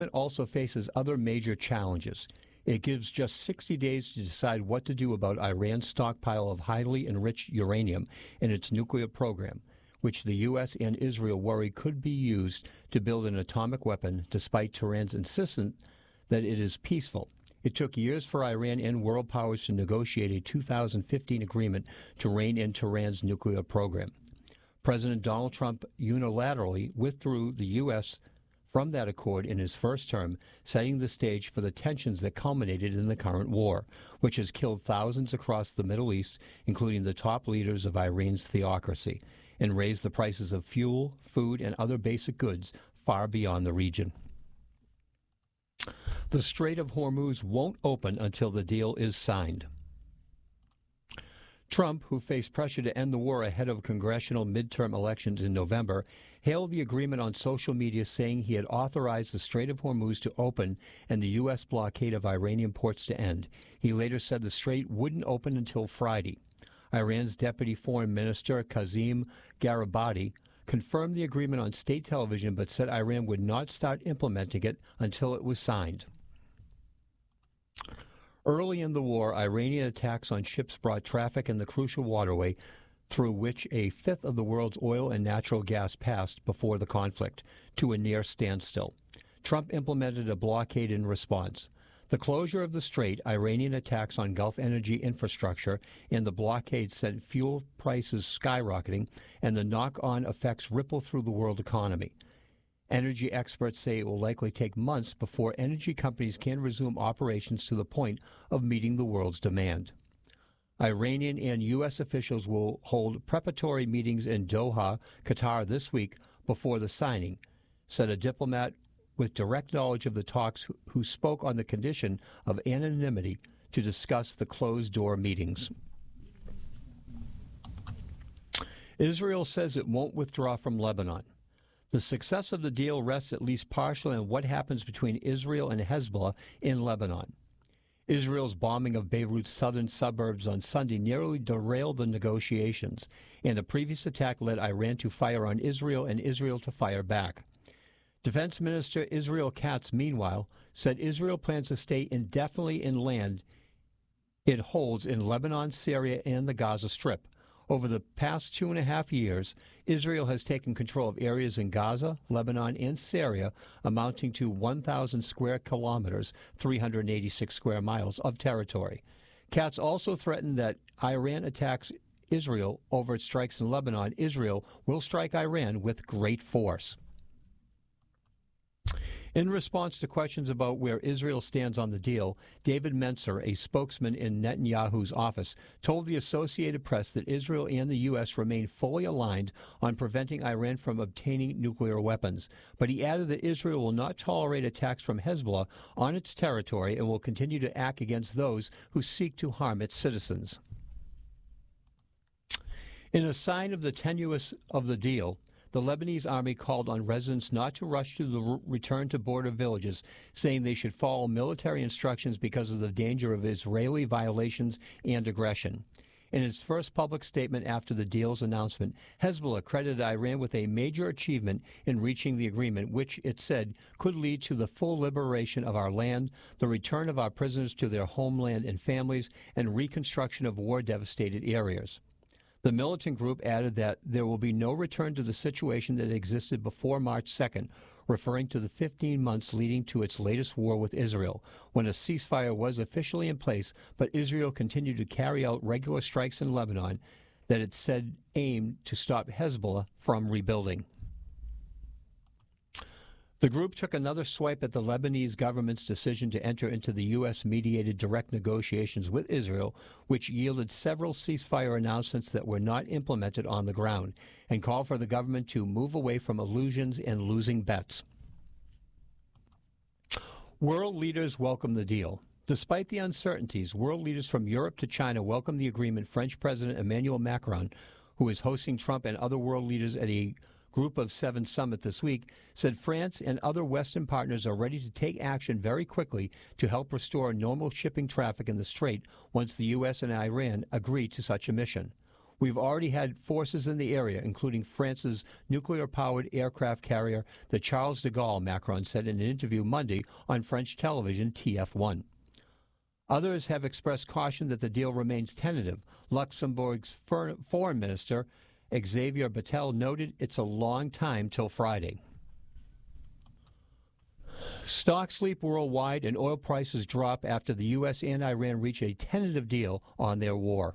It also faces other major challenges. It gives just 60 days to decide what to do about Iran's stockpile of highly enriched uranium in its nuclear program, which the U.S. and Israel worry could be used to build an atomic weapon, despite Tehran's insistence that it is peaceful. It took years for Iran and world powers to negotiate a 2015 agreement to rein in Tehran's nuclear program. President Donald Trump unilaterally withdrew the U.S. from that accord in his first term, setting the stage for the tensions that culminated in the current war, which has killed thousands across the Middle East, including the top leaders of Iran's theocracy, and raised the prices of fuel, food, and other basic goods far beyond the region. The Strait of Hormuz won't open until the deal is signed. Trump, who faced pressure to end the war ahead of congressional midterm elections in November, hailed the agreement on social media, saying he had authorized the Strait of Hormuz to open and the U.S. blockade of Iranian ports to end. He later said the strait wouldn't open until Friday. Iran's Deputy Foreign Minister Kazim Garibati confirmed the agreement on state television, but said Iran would not start implementing it until it was signed. Early in the war, Iranian attacks on ships brought traffic in the crucial waterway through which a fifth of the world's oil and natural gas passed before the conflict to a near standstill. Trump implemented a blockade in response. The closure of the strait, Iranian attacks on Gulf energy infrastructure, and the blockade sent fuel prices skyrocketing, and the knock-on effects ripple through the world economy. Energy experts say it will likely take months before energy companies can resume operations to the point of meeting the world's demand. Iranian and U.S. officials will hold preparatory meetings in Doha, Qatar this week before the signing, said a diplomat with direct knowledge of the talks who spoke on the condition of anonymity to discuss the closed-door meetings. Israel says it won't withdraw from Lebanon. The success of the deal rests at least partially on what happens between Israel and Hezbollah in Lebanon. Israel's bombing of Beirut's southern suburbs on Sunday nearly derailed the negotiations, and a previous attack led Iran to fire on Israel and Israel to fire back. Defense Minister Israel Katz, meanwhile, said Israel plans to stay indefinitely in land it holds in Lebanon, Syria, and the Gaza Strip. Over the past 2.5 years, Israel has taken control of areas in Gaza, Lebanon, and Syria amounting to 1,000 square kilometers, 386 square miles of territory. Katz also threatened that Iran attacks Israel over its strikes in Lebanon. Israel will strike Iran with great force. In response to questions about where Israel stands on the deal, David Mencer, a spokesman in Netanyahu's office, told the Associated Press that Israel and the U.S. remain fully aligned on preventing Iran from obtaining nuclear weapons. But he added that Israel will not tolerate attacks from Hezbollah on its territory and will continue to act against those who seek to harm its citizens. In a sign of the tenuous of the deal, the Lebanese army called on residents not to rush to the return to border villages, saying they should follow military instructions because of the danger of Israeli violations and aggression. In its first public statement after the deal's announcement, Hezbollah credited Iran with a major achievement in reaching the agreement, which it said could lead to the full liberation of our land, the return of our prisoners to their homeland and families, and reconstruction of war-devastated areas. The militant group added that there will be no return to the situation that existed before March 2nd, referring to the 15 months leading to its latest war with Israel, when a ceasefire was officially in place, but Israel continued to carry out regular strikes in Lebanon that it said aimed to stop Hezbollah from rebuilding. The group took another swipe at the Lebanese government's decision to enter into the U.S.-mediated direct negotiations with Israel, which yielded several ceasefire announcements that were not implemented on the ground, and called for the government to move away from illusions and losing bets. World leaders welcome the deal. Despite the uncertainties, world leaders from Europe to China welcomed the agreement. French President Emmanuel Macron, who is hosting Trump and other world leaders at a Group of Seven summit this week, said France and other Western partners are ready to take action very quickly to help restore normal shipping traffic in the Strait once the U.S. and Iran agree to such a mission. We've already had forces in the area, including France's nuclear-powered aircraft carrier, the Charles de Gaulle, Macron said in an interview Monday on French television TF1. Others have expressed caution that the deal remains tentative. Luxembourg's foreign minister, Xavier Bettel, noted it's a long time till Friday. Stocks leap worldwide and oil prices drop after the U.S. and Iran reach a tentative deal on their war.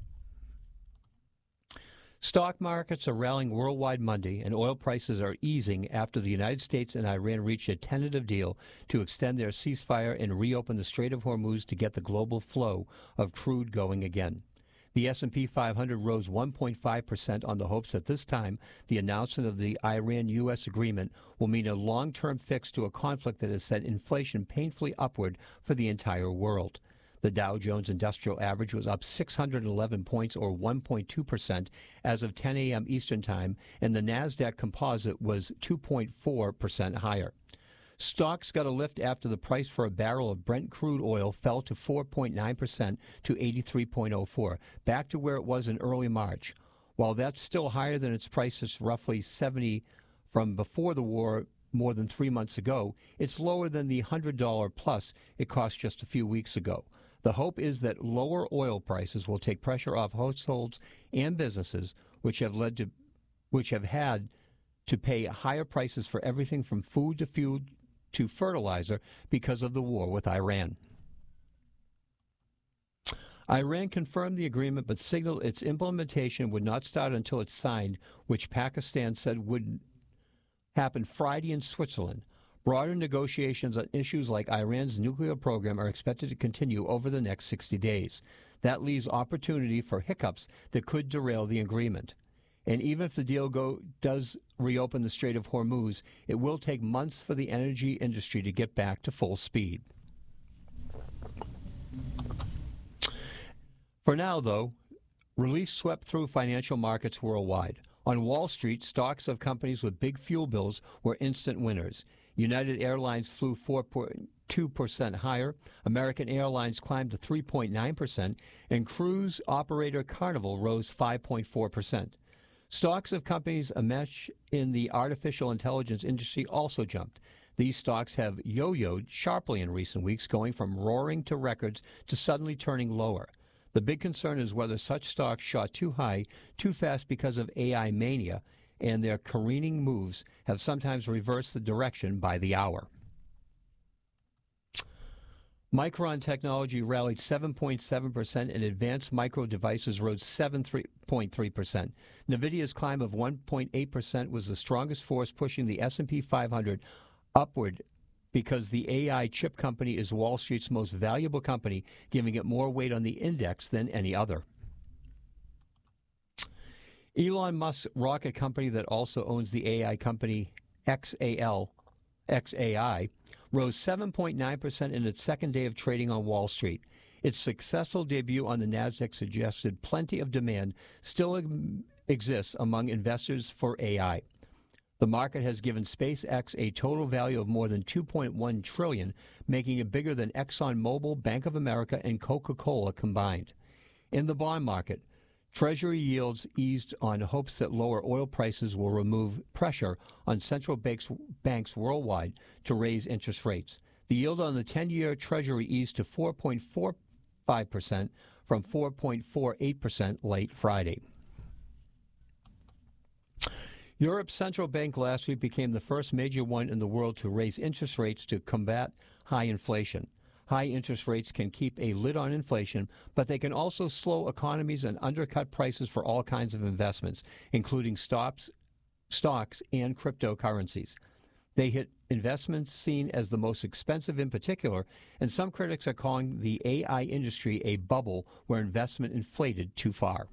Stock markets are rallying worldwide Monday, and oil prices are easing after the United States and Iran reached a tentative deal to extend their ceasefire and reopen the Strait of Hormuz to get the global flow of crude going again. The S&P 500 rose 1.5% on the hopes that this time the announcement of the Iran-U.S. agreement will mean a long-term fix to a conflict that has sent inflation painfully upward for the entire world. The Dow Jones Industrial Average was up 611 points, or 1.2%, as of 10 a.m. Eastern Time, and the NASDAQ Composite was 2.4% higher. Stocks got a lift after the price for a barrel of Brent crude oil fell to 4.9% to 83.04, back to where it was in early March. While that's still higher than its prices roughly 70 from before the war more than 3 months ago, it's lower than the $100 plus it cost just a few weeks ago. The hope is that lower oil prices will take pressure off households and businesses, which have had to pay higher prices for everything from food to fuel to fertilizer because of the war with Iran. Iran confirmed the agreement but signaled its implementation would not start until it's signed, which Pakistan said would happen Friday in Switzerland. Broader negotiations on issues like Iran's nuclear program are expected to continue over the next 60 days. That leaves opportunity for hiccups that could derail the agreement. And even if the deal does reopen the Strait of Hormuz, it will take months for the energy industry to get back to full speed. For now, though, relief swept through financial markets worldwide. On Wall Street, stocks of companies with big fuel bills were instant winners. United Airlines flew 4.2% higher, American Airlines climbed to 3.9%, and cruise operator Carnival rose 5.4%. Stocks of companies enmeshed in the artificial intelligence industry also jumped. These stocks have yo-yoed sharply in recent weeks, going from roaring to records to suddenly turning lower. The big concern is whether such stocks shot too high, too fast because of AI mania, and their careening moves have sometimes reversed the direction by the hour. Micron Technology rallied 7.7%, and Advanced Micro Devices rose 7.3%. NVIDIA's climb of 1.8% was the strongest force pushing the S&P 500 upward because the AI chip company is Wall Street's most valuable company, giving it more weight on the index than any other. Elon Musk's rocket company that also owns the AI company XAI rose 7.9% in its second day of trading on Wall Street. Its successful debut on the NASDAQ suggested plenty of demand still exists among investors for AI. The market has given SpaceX a total value of more than $2.1 trillion, making it bigger than ExxonMobil, Bank of America, and Coca-Cola combined. In the bond market, Treasury yields eased on hopes that lower oil prices will remove pressure on central banks worldwide to raise interest rates. The yield on the 10-year Treasury eased to 4.45% from 4.48% late Friday. Europe's central bank last week became the first major one in the world to raise interest rates to combat high inflation. High interest rates can keep a lid on inflation, but they can also slow economies and undercut prices for all kinds of investments, including stocks and cryptocurrencies. They hit investments seen as the most expensive in particular, and some critics are calling the AI industry a bubble where investment inflated too far.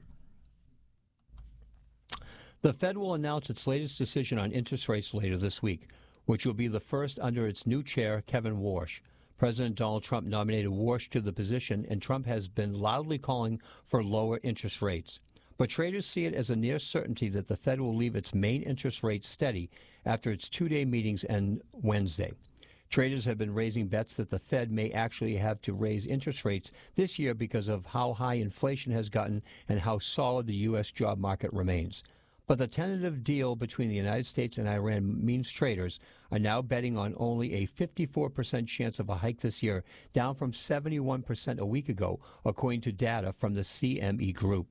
The Fed will announce its latest decision on interest rates later this week, which will be the first under its new chair, Kevin Warsh. President Donald Trump nominated Warsh to the position, and Trump has been loudly calling for lower interest rates. But traders see it as a near certainty that the Fed will leave its main interest rate steady after its two-day meetings end Wednesday. Traders have been raising bets that the Fed may actually have to raise interest rates this year because of how high inflation has gotten and how solid the U.S. job market remains. But the tentative deal between the United States and Iran means traders are now betting on only a 54% chance of a hike this year, down from 71% a week ago, according to data from the CME Group.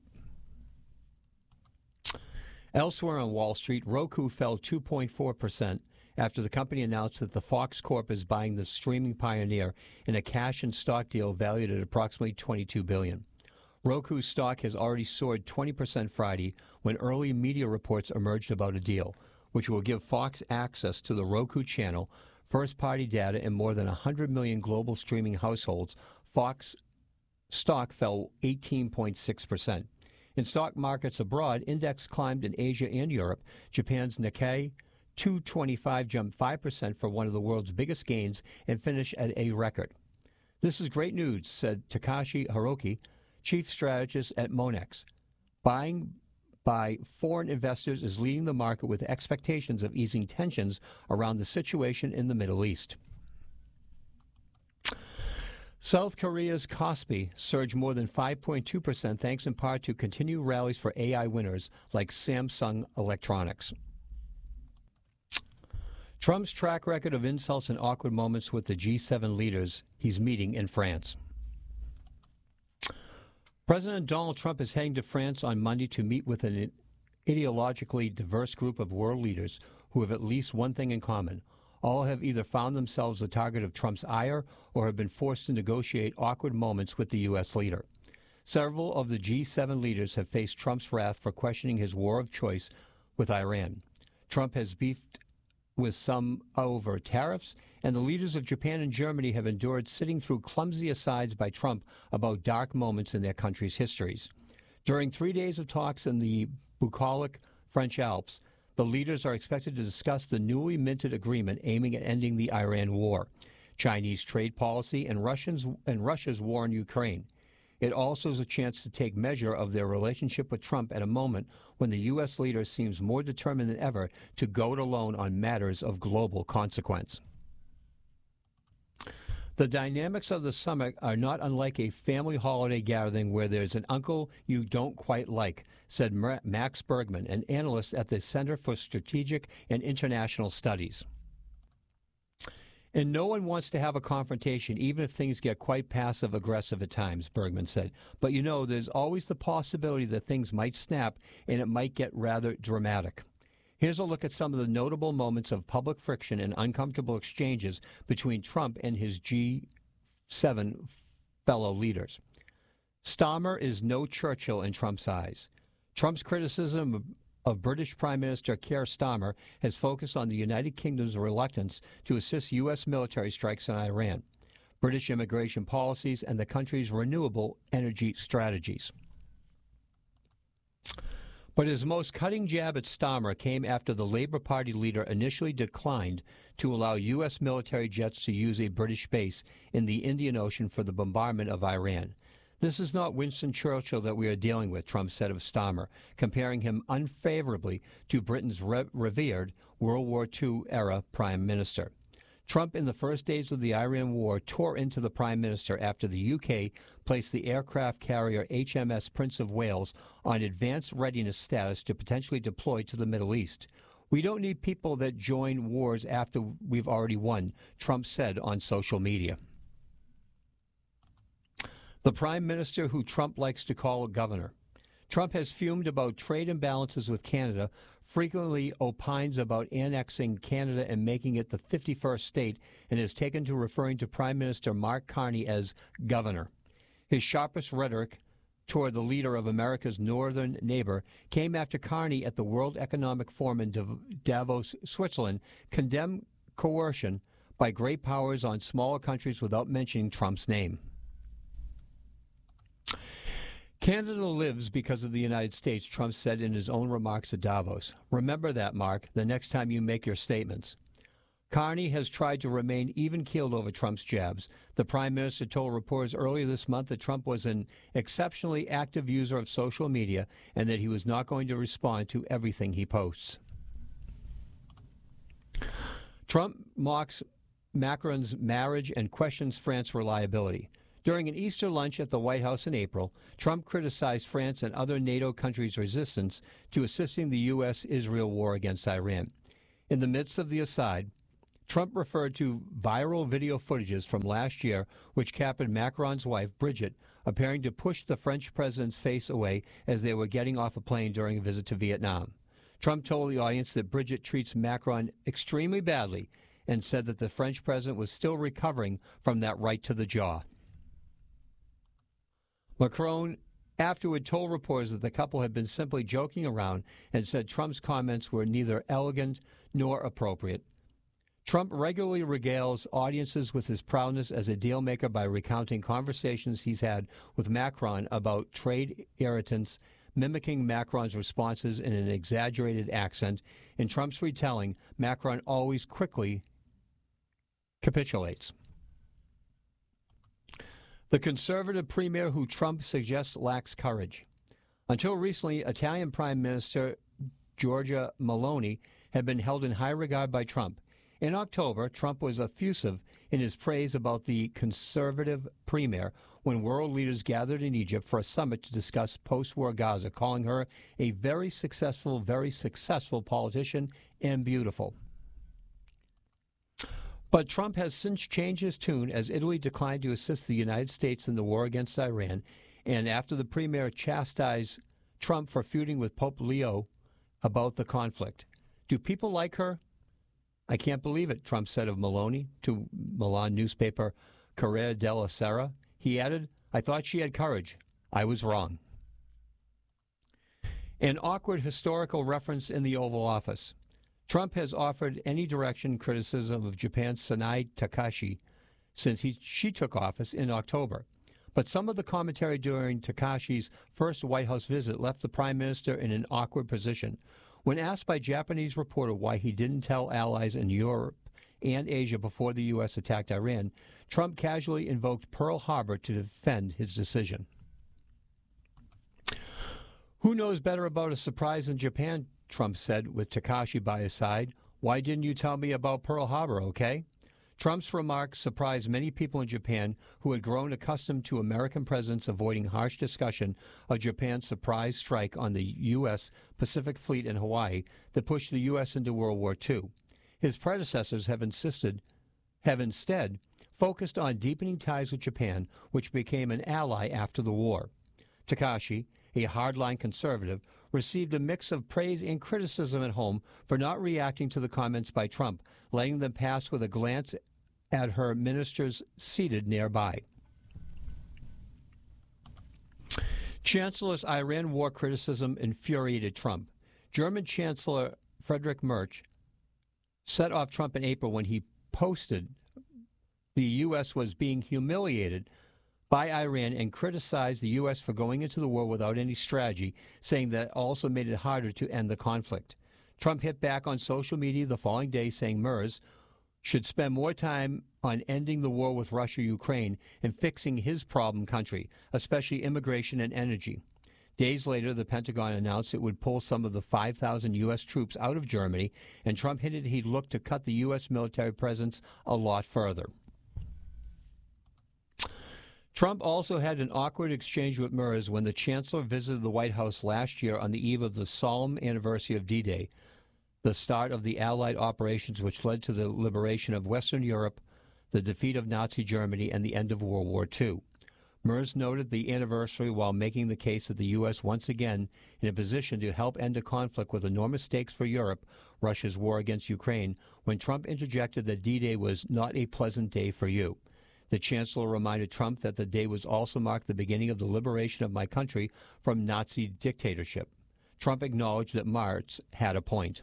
Elsewhere on Wall Street, Roku fell 2.4% after the company announced that the Fox Corp is buying the streaming pioneer in a cash and stock deal valued at approximately $22 billion. Roku's stock has already soared 20% Friday when early media reports emerged about a deal, which will give Fox access to the Roku channel, first-party data, and more than 100 million global streaming households. Fox stock fell 18.6%. In stock markets abroad, index climbed in Asia and Europe. Japan's Nikkei 225 jumped 5% for one of the world's biggest gains and finished at a record. This is great news, said Takashi Hiroki, chief strategist at Monex. Buying by foreign investors is leading the market with expectations of easing tensions around the situation in the Middle East. South Korea's Kospi surged more than 5.2% thanks in part to continued rallies for AI winners like Samsung Electronics. Trump's track record of insults and awkward moments with the G7 leaders he's meeting in France. President Donald Trump is heading to France on Monday to meet with an ideologically diverse group of world leaders who have at least one thing in common. All have either found themselves the target of Trump's ire or have been forced to negotiate awkward moments with the U.S. leader. Several of the G7 leaders have faced Trump's wrath for questioning his war of choice with Iran. Trump has beefed with some over tariffs, and the leaders of Japan and Germany have endured sitting through clumsy asides by Trump about dark moments in their country's histories. During 3 days of talks in the bucolic French Alps, the leaders are expected to discuss the newly minted agreement aiming at ending the Iran war, Chinese trade policy, and Russia's war in Ukraine. It also is a chance to take measure of their relationship with Trump at a moment when the U.S. leader seems more determined than ever to go it alone on matters of global consequence. The dynamics of the summit are not unlike a family holiday gathering where there's an uncle you don't quite like, said Max Bergman, an analyst at the Center for Strategic and International Studies. And no one wants to have a confrontation, even if things get quite passive-aggressive at times, Bergman said. But there's always the possibility that things might snap and it might get rather dramatic. Here's a look at some of the notable moments of public friction and uncomfortable exchanges between Trump and his G7 fellow leaders. Starmer is no Churchill in Trump's eyes. Trump's criticism of British Prime Minister Keir Starmer has focused on the United Kingdom's reluctance to assist U.S. military strikes on Iran, British immigration policies, and the country's renewable energy strategies. But his most cutting jab at Starmer came after the Labour Party leader initially declined to allow U.S. military jets to use a British base in the Indian Ocean for the bombardment of Iran. This is not Winston Churchill that we are dealing with, Trump said of Starmer, comparing him unfavorably to Britain's revered World War II-era prime minister. Trump, in the first days of the Iran war, tore into the prime minister after the UK placed the aircraft carrier HMS Prince of Wales on advanced readiness status to potentially deploy to the Middle East. We don't need people that join wars after we've already won, Trump said on social media. The prime minister who Trump likes to call a governor. Trump has fumed about trade imbalances with Canada, frequently opines about annexing Canada and making it the 51st state, and has taken to referring to Prime Minister Mark Carney as governor. His sharpest rhetoric toward the leader of America's northern neighbor came after Carney at the World Economic Forum in Davos, Switzerland, condemned coercion by great powers on smaller countries without mentioning Trump's name. Canada lives because of the United States, Trump said in his own remarks at Davos. Remember that, Mark, the next time you make your statements. Carney has tried to remain even-keeled over Trump's jabs. The prime minister told reporters earlier this month that Trump was an exceptionally active user of social media and that he was not going to respond to everything he posts. Trump mocks Macron's marriage and questions France's reliability. During an Easter lunch at the White House in April, Trump criticized France and other NATO countries' resistance to assisting the U.S.-Israel war against Iran. In the midst of the aside, Trump referred to viral video footages from last year which captured Macron's wife, Brigitte, appearing to push the French president's face away as they were getting off a plane during a visit to Vietnam. Trump told the audience that Brigitte treats Macron extremely badly and said that the French president was still recovering from that right to the jaw. Macron afterward told reporters that the couple had been simply joking around and said Trump's comments were neither elegant nor appropriate. Trump regularly regales audiences with his proudness as a deal-maker by recounting conversations he's had with Macron about trade irritants, mimicking Macron's responses in an exaggerated accent. In Trump's retelling, Macron always quickly capitulates. The conservative premier who Trump suggests lacks courage. Until recently, Italian Prime Minister Giorgia Meloni had been held in high regard by Trump. In October, Trump was effusive in his praise about the conservative premier when world leaders gathered in Egypt for a summit to discuss post-war Gaza, calling her a very successful politician and beautiful. But Trump has since changed his tune as Italy declined to assist the United States in the war against Iran, and after the premier chastised Trump for feuding with Pope Leo about the conflict. Do people like her? I can't believe it, Trump said of Meloni to Milan newspaper Corriere della Sera. He added, I thought she had courage. I was wrong. An awkward historical reference in the Oval Office. Trump has offered any direction criticism of Japan's Sanai Takashi since she took office in October. But some of the commentary during Takashi's first White House visit left the prime minister in an awkward position. When asked by a Japanese reporter why he didn't tell allies in Europe and Asia before the U.S. attacked Iran, Trump casually invoked Pearl Harbor to defend his decision. Who knows better about a surprise in Japan, Trump said with Takashi by his side. Why didn't you tell me about Pearl Harbor, okay? Trump's remarks surprised many people in Japan who had grown accustomed to American presidents avoiding harsh discussion of Japan's surprise strike on the U.S. Pacific Fleet in Hawaii that pushed the U.S. into World War II. His predecessors have instead focused on deepening ties with Japan, which became an ally after the war. Takashi, a hardline conservative, received a mix of praise and criticism at home for not reacting to the comments by Trump, letting them pass with a glance at her ministers seated nearby. Chancellor's Iran war criticism infuriated Trump. German Chancellor Friedrich Merz set off Trump in April when he posted the U.S. was being humiliated by Iran and criticized the U.S. for going into the war without any strategy, saying that also made it harder to end the conflict. Trump hit back on social media the following day, saying Merz should spend more time on ending the war with Russia-Ukraine and fixing his problem country, especially immigration and energy. Days later, the Pentagon announced it would pull some of the 5,000 U.S. troops out of Germany, and Trump hinted he'd look to cut the U.S. military presence a lot further. Trump also had an awkward exchange with Merz when the chancellor visited the White House last year on the eve of the solemn anniversary of D-Day, the start of the Allied operations which led to the liberation of Western Europe, the defeat of Nazi Germany, and the end of World War II. Merz noted the anniversary while making the case that the U.S. once again in a position to help end a conflict with enormous stakes for Europe, Russia's war against Ukraine, when Trump interjected that D-Day was not a pleasant day for you. The chancellor reminded Trump that the day was also marked the beginning of the liberation of my country from Nazi dictatorship. Trump acknowledged that Merz had a point.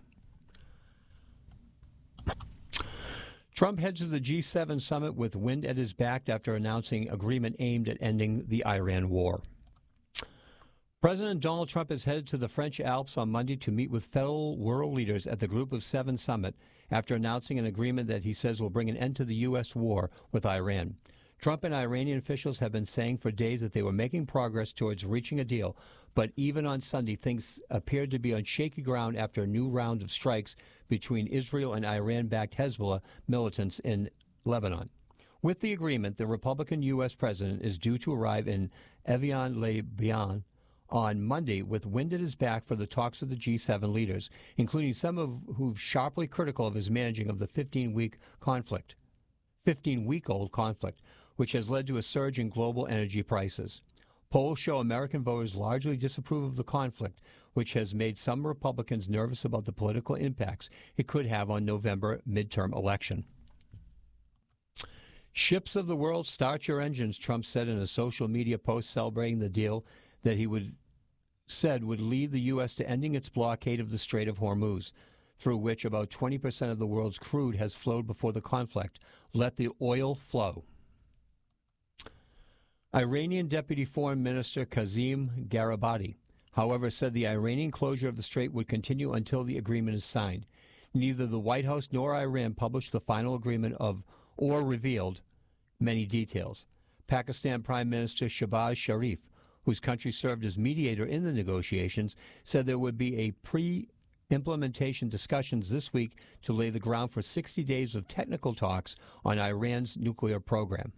Trump heads to the G7 summit with wind at his back after announcing agreement aimed at ending the Iran war. President Donald Trump is headed to the French Alps on Monday to meet with fellow world leaders at the Group of Seven summit after announcing an agreement that he says will bring an end to the U.S. war with Iran. Trump and Iranian officials have been saying for days that they were making progress towards reaching a deal, but even on Sunday, things appeared to be on shaky ground after a new round of strikes between Israel and Iran-backed Hezbollah militants in Lebanon. With the agreement, the Republican U.S. president is due to arrive in Evian-le-Bain on Monday with wind at his back for the talks of the G7 leaders, including some of who've sharply critical of his managing of the 15-week-old conflict, which has led to a surge in global energy prices. Polls show American voters largely disapprove of the conflict, which has made some Republicans nervous about the political impacts it could have on November midterm election. Ships of the world, start your engines, Trump said in a social media post celebrating the deal that he would lead the U.S. to ending its blockade of the Strait of Hormuz, through which about 20% of the world's crude has flowed before the conflict. Let the oil flow. Iranian Deputy Foreign Minister Kazim Garibati, however, said the Iranian closure of the strait would continue until the agreement is signed. Neither the White House nor Iran published the final agreement or revealed many details. Pakistan Prime Minister Shehbaz Sharif, whose country served as mediator in the negotiations, said there would be a pre-implementation discussions this week to lay the ground for 60 days of technical talks on Iran's nuclear program.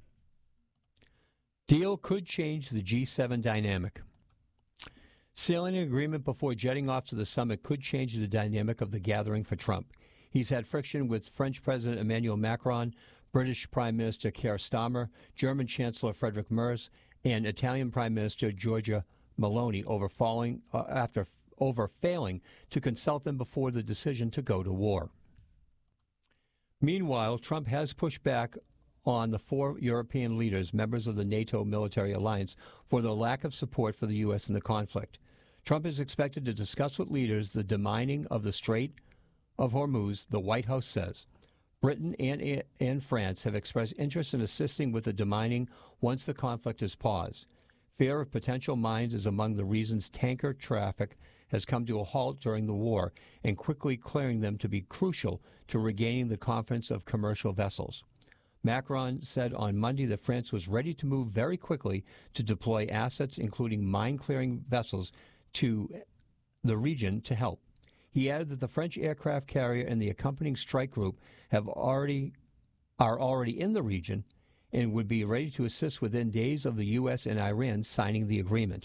Deal could change the G7 dynamic. Sealing an agreement before jetting off to the summit could change the dynamic of the gathering for Trump. He's had friction with French President Emmanuel Macron, British Prime Minister Keir Starmer, German Chancellor Friedrich Merz, and Italian Prime Minister Giorgia Meloni after failing to consult them before the decision to go to war. Meanwhile, Trump has pushed back on the 4 European leaders, members of the NATO military alliance, for their lack of support for the U.S. in the conflict. Trump is expected to discuss with leaders the demining of the Strait of Hormuz, the White House says. Britain and France have expressed interest in assisting with the demining once the conflict is paused. Fear of potential mines is among the reasons tanker traffic has come to a halt during the war, and quickly clearing them to be crucial to regaining the confidence of commercial vessels. Macron said on Monday that France was ready to move very quickly to deploy assets, including mine-clearing vessels, to the region to help. He added that the French aircraft carrier and the accompanying strike group are already in the region and would be ready to assist within days of the U.S. and Iran signing the agreement.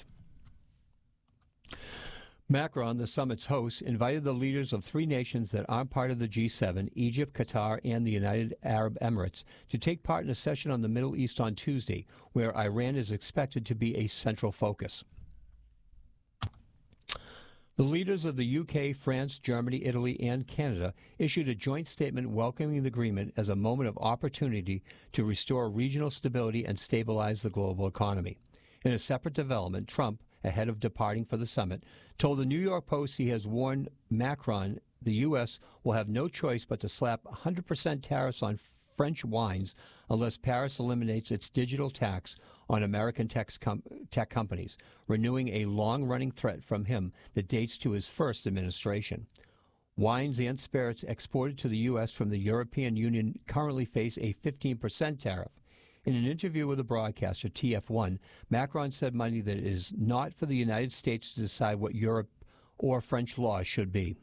Macron, the summit's host, invited the leaders of 3 nations that aren't part of the G7, Egypt, Qatar, and the United Arab Emirates, to take part in a session on the Middle East on Tuesday, where Iran is expected to be a central focus. The leaders of the UK, France, Germany, Italy, and Canada issued a joint statement welcoming the agreement as a moment of opportunity to restore regional stability and stabilize the global economy. In a separate development, Trump, ahead of departing for the summit, told the New York Post he has warned Macron the U.S. will have no choice but to slap 100% tariffs on French wines unless Paris eliminates its digital tax on American tech companies, renewing a long-running threat from him that dates to his first administration. Wines and spirits exported to the U.S. from the European Union currently face a 15% tariff. In an interview with the broadcaster TF1, Macron said Monday that it is not for the United States to decide what Europe or French law should be.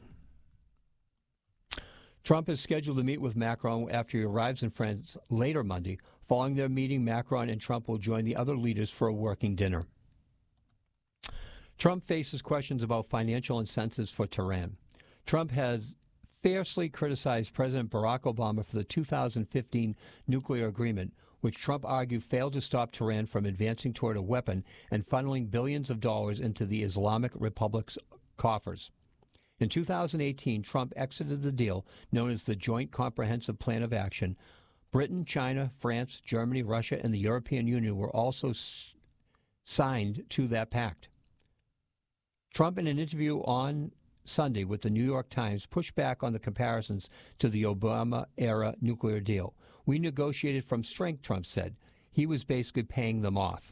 Trump is scheduled to meet with Macron after he arrives in France later Monday. Following their meeting, Macron and Trump will join the other leaders for a working dinner. Trump faces questions about financial incentives for Tehran. Trump has fiercely criticized President Barack Obama for the 2015 nuclear agreement, which Trump argued failed to stop Tehran from advancing toward a weapon and funneling billions of dollars into the Islamic Republic's coffers. In 2018, Trump exited the deal known as the Joint Comprehensive Plan of Action. Britain, China, France, Germany, Russia, and the European Union were also signed to that pact. Trump, in an interview on Sunday with the New York Times, pushed back on the comparisons to the Obama-era nuclear deal. We negotiated from strength, Trump said. He was basically paying them off.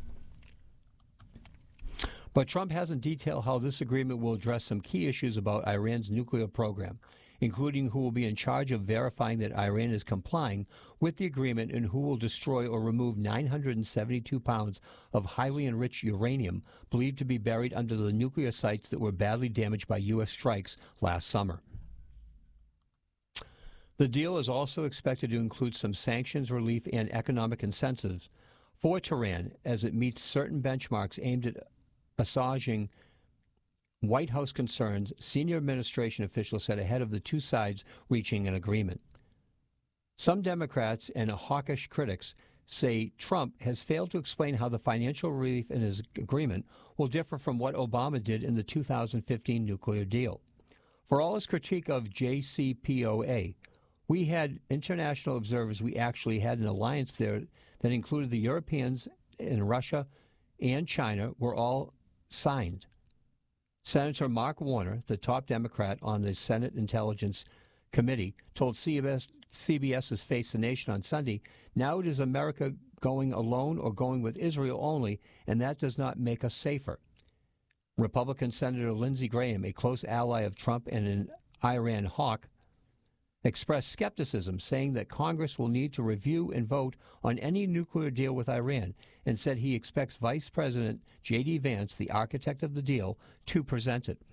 But Trump hasn't detailed how this agreement will address some key issues about Iran's nuclear program, including who will be in charge of verifying that Iran is complying with the agreement and who will destroy or remove 972 pounds of highly enriched uranium believed to be buried under the nuclear sites that were badly damaged by U.S. strikes last summer. The deal is also expected to include some sanctions relief and economic incentives for Tehran as it meets certain benchmarks aimed at assuaging White House concerns, senior administration officials said ahead of the two sides reaching an agreement. Some Democrats and hawkish critics say Trump has failed to explain how the financial relief in his agreement will differ from what Obama did in the 2015 nuclear deal. For all his critique of JCPOA, we had international observers. We actually had an alliance there that included the Europeans and Russia and China were all signed. Senator Mark Warner, the top Democrat on the Senate Intelligence Committee, told CBS's Face the Nation on Sunday, now it is America going alone or going with Israel only, and that does not make us safer. Republican Senator Lindsey Graham, a close ally of Trump and an Iran hawk, expressed skepticism, saying that Congress will need to review and vote on any nuclear deal with Iran, and said he expects Vice President J.D. Vance, the architect of the deal, to present it.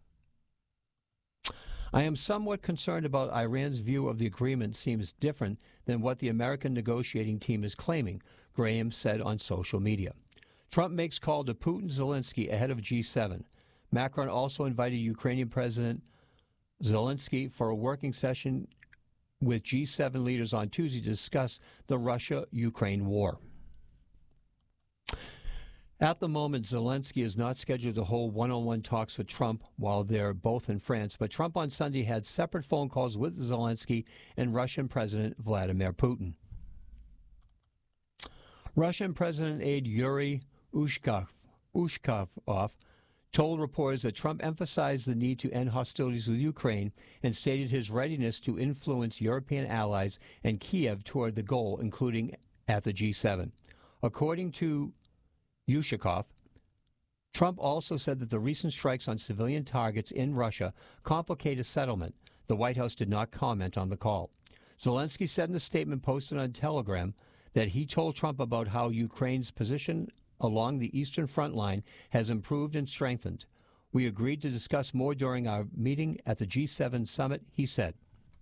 I am somewhat concerned about Iran's view of the agreement seems different than what the American negotiating team is claiming, Graham said on social media. Trump makes call to Putin Zelensky ahead of G7. Macron also invited Ukrainian President Zelensky for a working session with G7 leaders on Tuesday to discuss the Russia-Ukraine war. At the moment, Zelensky is not scheduled to hold one-on-one talks with Trump while they're both in France, but Trump on Sunday had separate phone calls with Zelensky and Russian President Vladimir Putin. Russian President aide Yuri Ushakov told reporters that Trump emphasized the need to end hostilities with Ukraine and stated his readiness to influence European allies and Kiev toward the goal, including at the G7. According to Ushakov, Trump also said that the recent strikes on civilian targets in Russia complicate a settlement. The White House did not comment on the call. Zelensky said in a statement posted on Telegram that he told Trump about how Ukraine's position along the eastern front line has improved and strengthened. We agreed to discuss more during our meeting at the G7 summit, he said.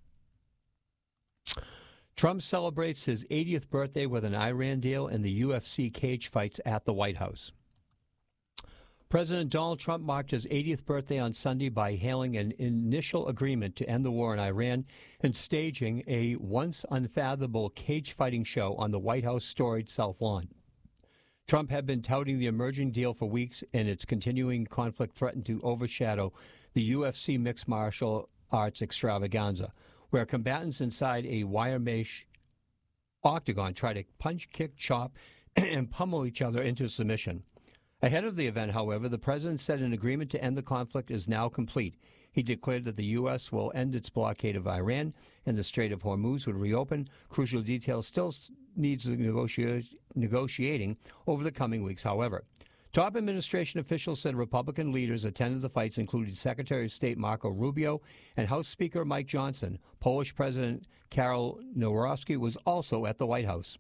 Trump celebrates his 80th birthday with an Iran deal and the UFC cage fights at the White House. President Donald Trump marked his 80th birthday on Sunday by hailing an initial agreement to end the war in Iran and staging a once unfathomable cage fighting show on the White House storied South Lawn. Trump had been touting the emerging deal for weeks, and its continuing conflict threatened to overshadow the UFC mixed martial arts extravaganza, where combatants inside a wire mesh octagon try to punch, kick, chop, and pummel each other into submission. Ahead of the event, however, the president said an agreement to end the conflict is now complete. He declared that the U.S. will end its blockade of Iran and the Strait of Hormuz would reopen. Crucial details still needs negotiating over the coming weeks, however. Top administration officials said Republican leaders attended the fights, including Secretary of State Marco Rubio and House Speaker Mike Johnson. Polish President Karol Nawrocki was also at the White House.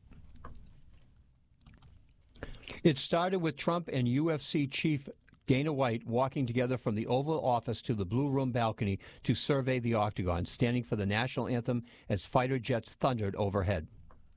It started with Trump and UFC chief Dana White walking together from the Oval Office to the Blue Room balcony to survey the octagon, standing for the national anthem as fighter jets thundered overhead.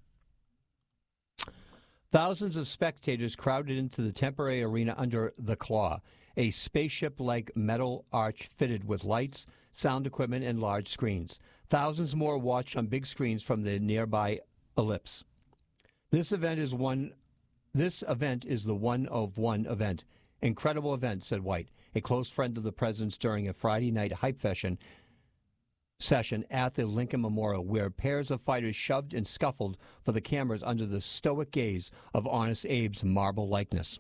Thousands of spectators crowded into the temporary arena under the Claw, a spaceship-like metal arch fitted with lights, sound equipment, and large screens. Thousands more watched on big screens from the nearby Ellipse. This event is the one-of-one event. Incredible event, said White, a close friend of the president's, during a Friday night hype session at the Lincoln Memorial, where pairs of fighters shoved and scuffled for the cameras under the stoic gaze of Honest Abe's marble likeness.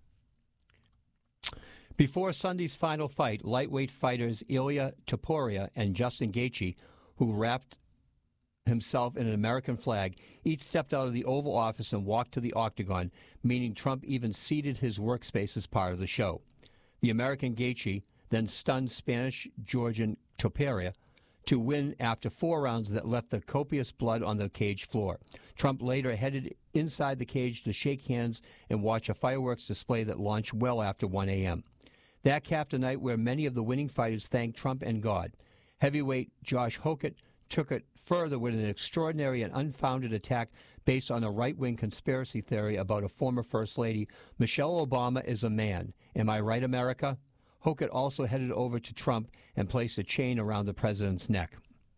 Before Sunday's final fight, lightweight fighters Ilia Topuria and Justin Gaethje, who wrapped himself in an American flag, each stepped out of the Oval Office and walked to the octagon, meaning Trump even seated his workspace as part of the show. The American Gaethje then stunned Spanish-Georgian Topuria to win after 4 rounds that left the copious blood on the cage floor. Trump later headed inside the cage to shake hands and watch a fireworks display that launched well after 1 a.m. That capped a night where many of the winning fighters thanked Trump and God. Heavyweight Josh Hokett took it further with an extraordinary and unfounded attack based on a right-wing conspiracy theory about a former First Lady. Michelle Obama is a man. Am I right, America? Hochul also headed over to Trump and placed a chain around the president's neck.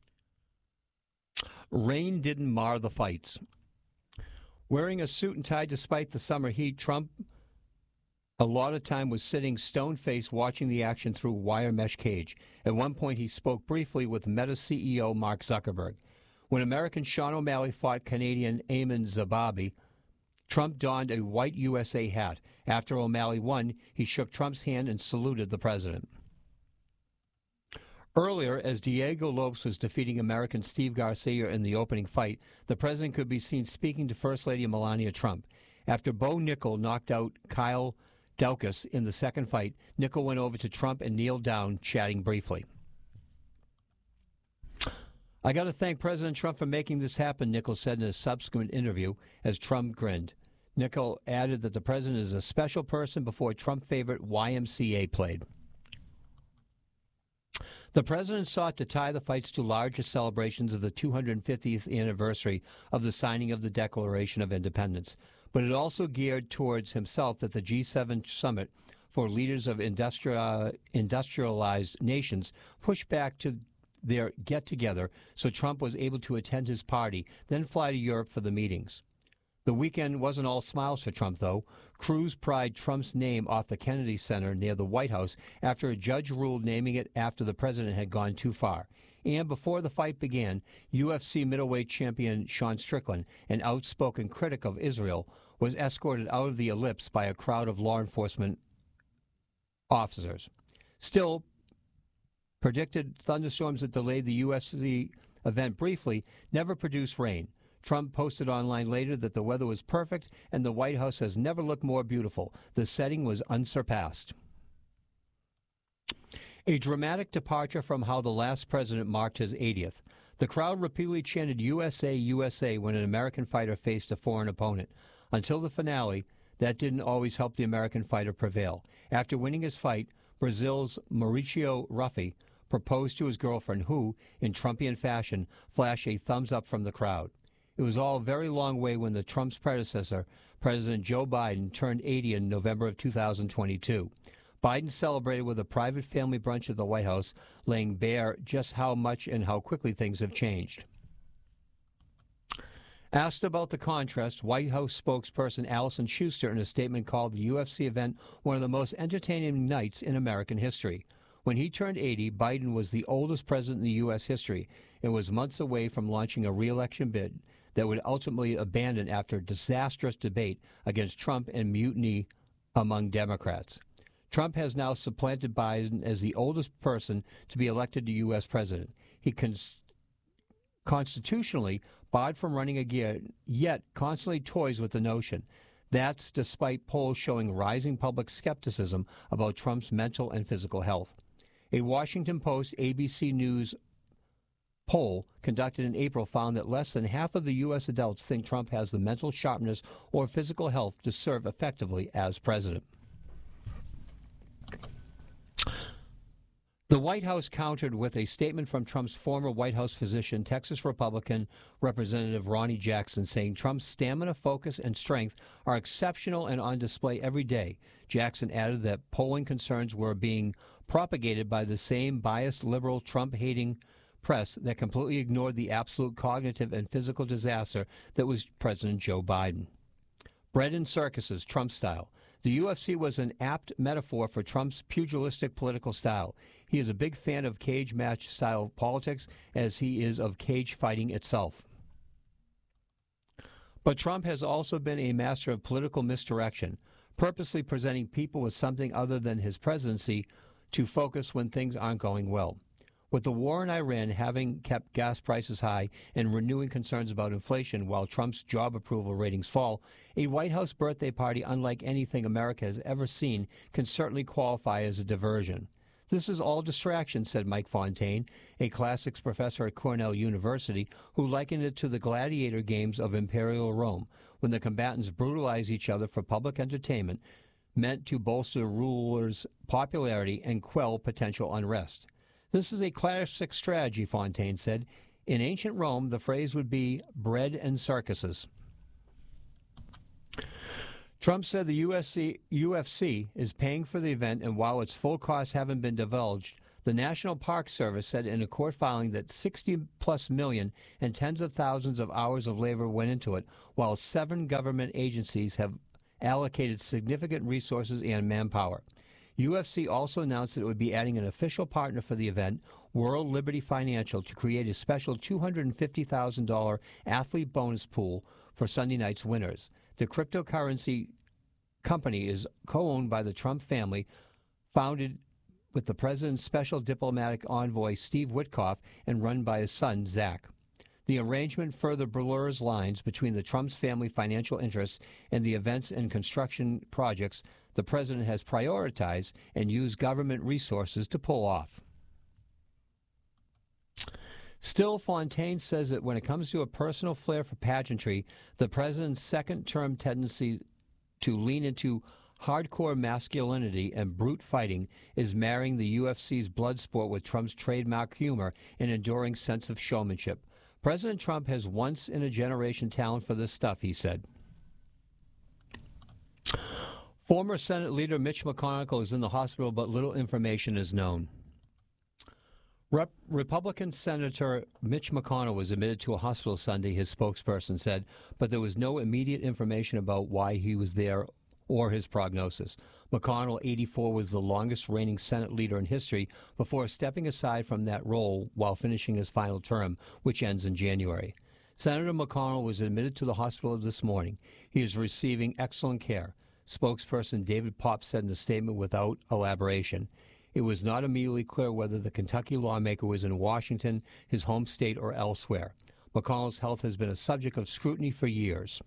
Rain didn't mar the fights. Wearing a suit and tie despite the summer heat, Trump a lot of time was sitting stone-faced watching the action through a wire mesh cage. At one point, he spoke briefly with Meta CEO Mark Zuckerberg. When American Sean O'Malley fought Canadian Ayman Zababi, Trump donned a white USA hat. After O'Malley won, he shook Trump's hand and saluted the president. Earlier, as Diego Lopes was defeating American Steve Garcia in the opening fight, the president could be seen speaking to First Lady Melania Trump. After Bo Nickel knocked out Kyle Daukaus in the second fight, Nickel went over to Trump and kneeled down, chatting briefly. I got to thank President Trump for making this happen, Nickel said in a subsequent interview as Trump grinned. Nickel added that the president is a special person before Trump favorite YMCA played. The president sought to tie the fights to larger celebrations of the 250th anniversary of the signing of the Declaration of Independence, but it also geared towards himself that the G7 summit for leaders of industrialized nations pushed back to their get-together so Trump was able to attend his party, then fly to Europe for the meetings. The weekend wasn't all smiles for Trump, though. Cruz pried Trump's name off the Kennedy Center near the White House after a judge ruled naming it after the president had gone too far. And before the fight began, UFC middleweight champion Sean Strickland, an outspoken critic of Israel, was escorted out of the ellipse by a crowd of law enforcement officers. Still, predicted thunderstorms that delayed the UFC event briefly never produced rain. Trump posted online later that the weather was perfect and the White House has never looked more beautiful. The setting was unsurpassed. A dramatic departure from how the last president marked his 80th. The crowd repeatedly chanted USA, USA when an American fighter faced a foreign opponent. Until the finale, that didn't always help the American fighter prevail. After winning his fight, Brazil's Mauricio Ruffi proposed to his girlfriend who, in Trumpian fashion, flashed a thumbs up from the crowd. It was all a very long way when the Trump's predecessor, President Joe Biden, turned 80 in November of 2022. Biden celebrated with a private family brunch at the White House, laying bare just how much and how quickly things have changed. Asked about the contrast, White House spokesperson Allison Schuster in a statement called the UFC event one of the most entertaining nights in American history. When he turned 80, Biden was the oldest president in the U.S. history and was months away from launching a re-election bid that would ultimately abandon after disastrous debate against Trump and mutiny among Democrats. Trump has now supplanted Biden as the oldest person to be elected to U.S. president. He constitutionally barred from running again, yet constantly toys with the notion. That's despite polls showing rising public skepticism about Trump's mental and physical health. A Washington Post ABC News poll conducted in April found that less than half of the U.S. adults think Trump has the mental sharpness or physical health to serve effectively as president. The White House countered with a statement from Trump's former White House physician, Texas Republican Representative Ronnie Jackson, saying Trump's stamina, focus, and strength are exceptional and on display every day. Jackson added that polling concerns were being propagated by the same biased, liberal, Trump-hating press that completely ignored the absolute cognitive and physical disaster that was President Joe Biden. Bred in circuses, Trump style. The UFC was an apt metaphor for Trump's pugilistic political style. He is a big fan of cage match style politics, as he is of cage fighting itself. But Trump has also been a master of political misdirection, purposely presenting people with something other than his presidency to focus when things aren't going well. With the war in Iran having kept gas prices high and renewing concerns about inflation while Trump's job approval ratings fall, a White House birthday party unlike anything America has ever seen can certainly qualify as a diversion. This is all distraction, said Mike Fontaine, a classics professor at Cornell University, who likened it to the gladiator games of Imperial Rome, when the combatants brutalize each other for public entertainment, meant to bolster rulers' popularity and quell potential unrest. This is a classic strategy, Fontaine said. In ancient Rome, the phrase would be bread and circuses. Trump said the UFC is paying for the event, and while its full costs haven't been divulged, the National Park Service said in a court filing that $60+ million and tens of thousands of hours of labor went into it, while 7 government agencies have allocated significant resources and manpower. UFC also announced that it would be adding an official partner for the event, World Liberty Financial, to create a special $250,000 athlete bonus pool for Sunday night's winners. The cryptocurrency company is co-owned by the Trump family, founded with the president's special diplomatic envoy, Steve Witkoff, and run by his son, Zach. The arrangement further blurs lines between the Trump's family financial interests and the events and construction projects the president has prioritized and used government resources to pull off. Still, Fontaine says that when it comes to a personal flair for pageantry, the president's second-term tendency to lean into hardcore masculinity and brute fighting is marrying the UFC's blood sport with Trump's trademark humor and enduring sense of showmanship. President Trump has once-in-a-generation talent for this stuff, he said. Former Senate leader Mitch McConnell is in the hospital, but little information is known. Republican Senator Mitch McConnell was admitted to a hospital Sunday, his spokesperson said, but there was no immediate information about why he was there or his prognosis. McConnell, 84, was the longest-reigning Senate leader in history before stepping aside from that role while finishing his final term, which ends in January. Senator McConnell was admitted to the hospital this morning. He is receiving excellent care. Spokesperson David Popp said in a statement without elaboration. It was not immediately clear whether the Kentucky lawmaker was in Washington, his home state, or elsewhere. McConnell's health has been a subject of scrutiny for years.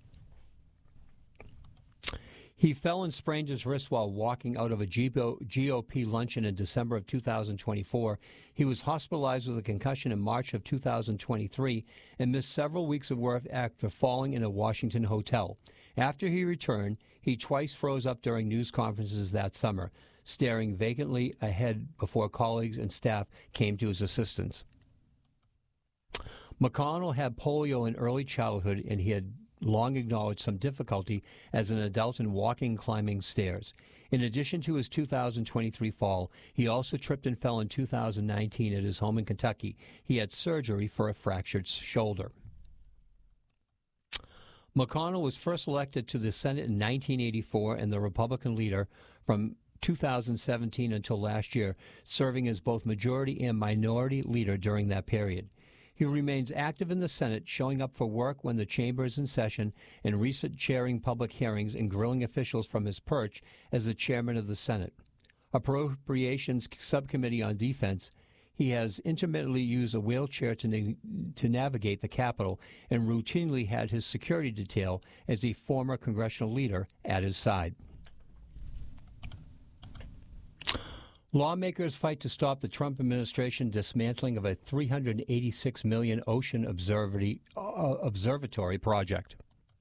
He fell and sprained his wrist while walking out of a GOP luncheon in December of 2024. He was hospitalized with a concussion in March of 2023 and missed several weeks of work after falling in a Washington hotel. After he returned, he twice froze up during news conferences that summer, staring vacantly ahead before colleagues and staff came to his assistance. McConnell had polio in early childhood, and he had long acknowledged some difficulty as an adult in walking and climbing stairs. In addition to his 2023 fall, he also tripped and fell in 2019 at his home in Kentucky. He had surgery for a fractured shoulder. McConnell was first elected to the Senate in 1984 and the Republican leader from 2017 until last year, serving as both majority and minority leader during that period. He remains active in the Senate, showing up for work when the chamber is in session and recent chairing public hearings and grilling officials from his perch as the chairman of the Senate. Appropriations Subcommittee on Defense, he has intermittently used a wheelchair to navigate the Capitol and routinely had his security detail as a former congressional leader at his side. Lawmakers fight to stop the Trump administration dismantling of a $386 million ocean observatory project.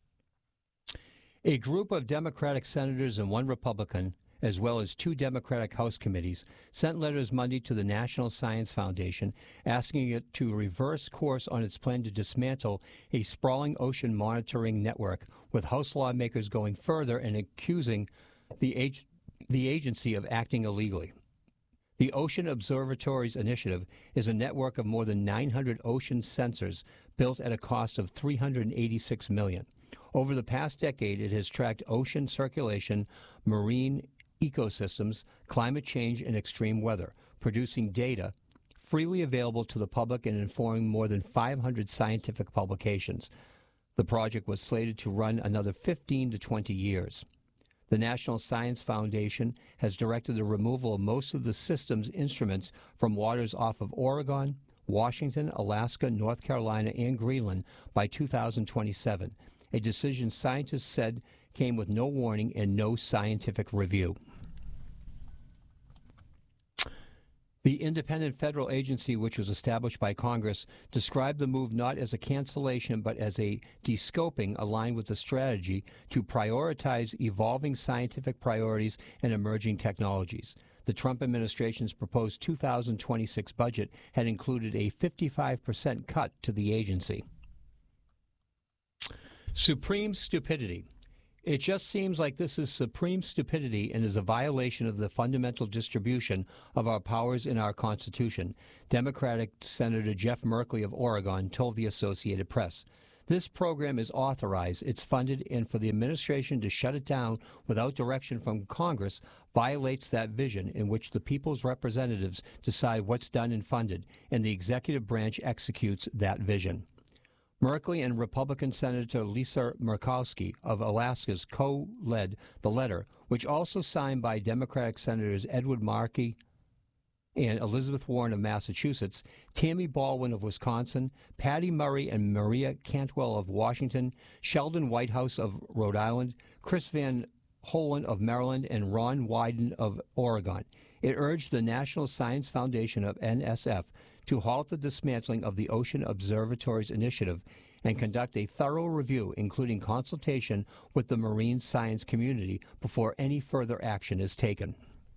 A group of Democratic senators and one Republican, as well as 2 Democratic House committees, sent letters Monday to the National Science Foundation asking it to reverse course on its plan to dismantle a sprawling ocean monitoring network, with House lawmakers going further and accusing the agency of acting illegally. The Ocean Observatories Initiative is a network of more than 900 ocean sensors built at a cost of $386 million. Over the past decade, it has tracked ocean circulation, marine ecosystems, climate change, and extreme weather, producing data freely available to the public and informing more than 500 scientific publications. The project was slated to run another 15 to 20 years. The National Science Foundation has directed the removal of most of the system's instruments from waters off of Oregon, Washington, Alaska, North Carolina, and Greenland by 2027, a decision scientists said came with no warning and no scientific review. The independent federal agency, which was established by Congress, described the move not as a cancellation but as a descoping aligned with the strategy to prioritize evolving scientific priorities and emerging technologies. The Trump administration's proposed 2026 budget had included a 55% cut to the agency. Supreme stupidity. It just seems like this is supreme stupidity and is a violation of the fundamental distribution of our powers in our Constitution, Democratic Senator Jeff Merkley of Oregon told the Associated Press. This program is authorized, it's funded, and for the administration to shut it down without direction from Congress violates that vision in which the people's representatives decide what's done and funded, and the executive branch executes that vision. Merkley and Republican Senator Lisa Murkowski of Alaska co-led the letter, which also signed by Democratic Senators Edward Markey and Elizabeth Warren of Massachusetts, Tammy Baldwin of Wisconsin, Patty Murray and Maria Cantwell of Washington, Sheldon Whitehouse of Rhode Island, Chris Van Hollen of Maryland, and Ron Wyden of Oregon. It urged the National Science Foundation of NSF to halt the dismantling of the Ocean Observatories Initiative and conduct a thorough review, including consultation with the marine science community, before any further action is taken.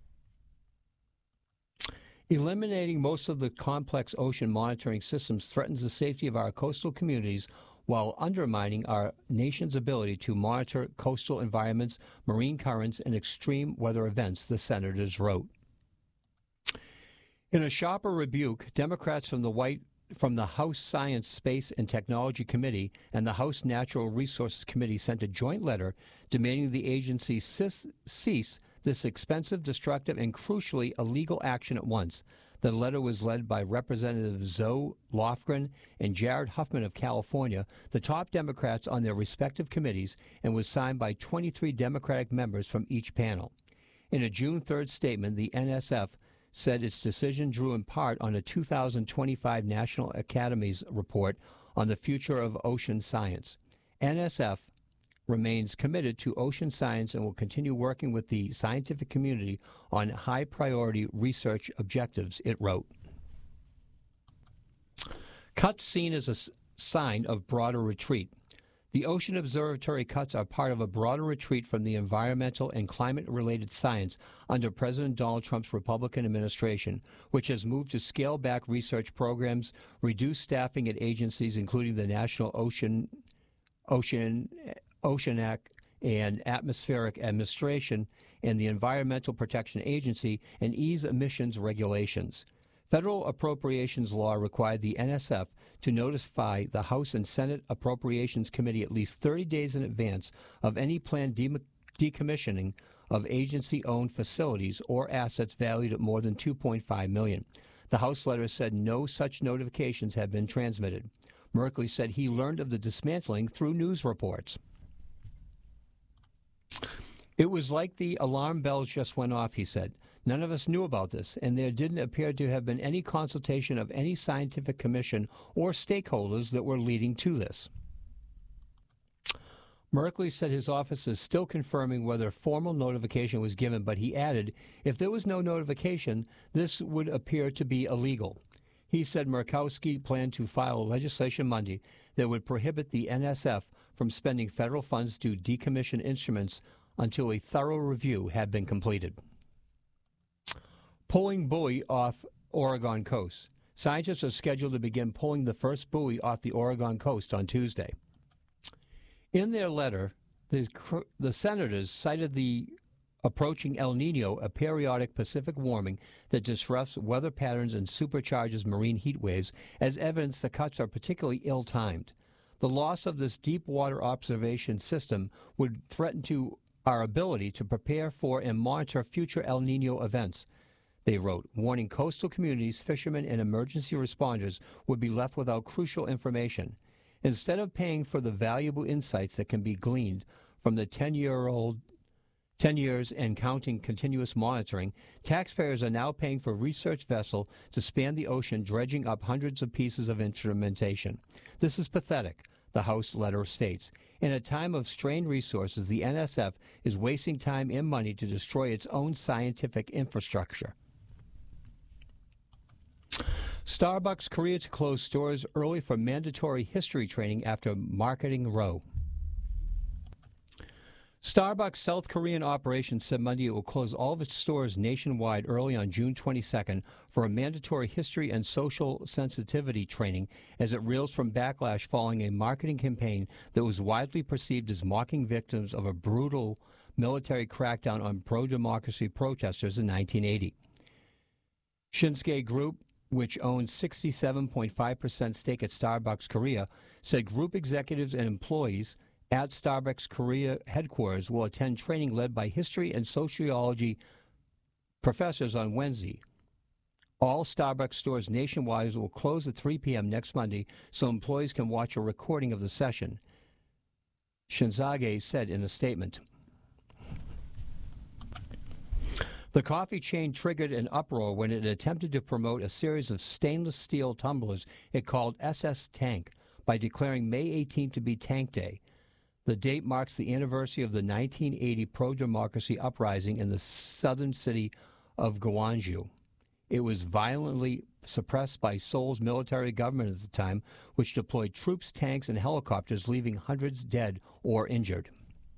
Eliminating most of the complex ocean monitoring systems threatens the safety of our coastal communities while undermining our nation's ability to monitor coastal environments, marine currents, and extreme weather events, the senators wrote. In a sharper rebuke, Democrats from the House Science, Space, and Technology Committee and the House Natural Resources Committee sent a joint letter demanding the agency cease this expensive, destructive, and crucially illegal action at once. The letter was led by Representatives Zoe Lofgren and Jared Huffman of California, the top Democrats on their respective committees, and was signed by 23 Democratic members from each panel. In a June 3rd statement, the NSF said its decision drew in part on a 2025 National Academies report on the future of ocean science. NSF remains committed to ocean science and will continue working with the scientific community on high-priority research objectives, it wrote. Cuts seen as a sign of broader retreat. The Ocean Observatory cuts are part of a broader retreat from the environmental and climate-related science under President Donald Trump's Republican administration, which has moved to scale back research programs, reduce staffing at agencies including the National Oceanic and Atmospheric Administration and the Environmental Protection Agency, and ease emissions regulations. Federal appropriations law required the NSF to notify the House and Senate Appropriations Committee at least 30 days in advance of any planned decommissioning of agency-owned facilities or assets valued at more than $2.5 million. The House letter said no such notifications had been transmitted. Merkley said he learned of the dismantling through news reports. It was like the alarm bells just went off, he said. None of us knew about this, and there didn't appear to have been any consultation of any scientific commission or stakeholders that were leading to this. Merkley said his office is still confirming whether formal notification was given, but he added, if there was no notification, this would appear to be illegal. He said Murkowski planned to file legislation Monday that would prohibit the NSF from spending federal funds to decommission instruments until a thorough review had been completed. Pulling buoy off Oregon coast. Scientists are scheduled to begin pulling the first buoy off the Oregon coast on Tuesday. In their letter, the senators cited the approaching El Nino, a periodic Pacific warming that disrupts weather patterns and supercharges marine heat waves, as evidence the cuts are particularly ill-timed. The loss of this deep water observation system would threaten to our ability to prepare for and monitor future El Nino events, they wrote, warning coastal communities, fishermen, and emergency responders would be left without crucial information. Instead of paying for the valuable insights that can be gleaned from the 10 years and counting continuous monitoring, taxpayers are now paying for a research vessel to span the ocean, dredging up hundreds of pieces of instrumentation. This is pathetic, the House letter states. In a time of strained resources, the NSF is wasting time and money to destroy its own scientific infrastructure. Starbucks Korea to close stores early for mandatory history training after marketing row. Starbucks' South Korean operation said Monday it will close all of its stores nationwide early on June 22nd for a mandatory history and social sensitivity training as it reels from backlash following a marketing campaign that was widely perceived as mocking victims of a brutal military crackdown on pro-democracy protesters in 1980. Shinsegae Group, which owns 67.5% stake at Starbucks Korea, said group executives and employees at Starbucks Korea headquarters will attend training led by history and sociology professors on Wednesday. All Starbucks stores nationwide will close at 3 p.m. next Monday so employees can watch a recording of the session, Shinsegae said in a statement. The coffee chain triggered an uproar when it attempted to promote a series of stainless steel tumblers it called SS Tank by declaring May 18 to be Tank Day. The date marks the anniversary of the 1980 pro-democracy uprising in the southern city of Gwangju. It was violently suppressed by Seoul's military government at the time, which deployed troops, tanks, and helicopters, leaving hundreds dead or injured.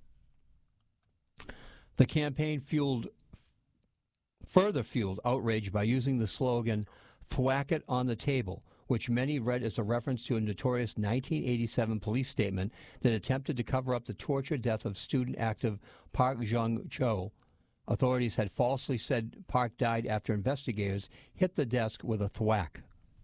The campaign further fueled outrage by using the slogan, "Thwack it on the table," which many read as a reference to a notorious 1987 police statement that attempted to cover up the tortured death of student active Park Jung-cho. Authorities had falsely said Park died after investigators hit the desk with a thwack.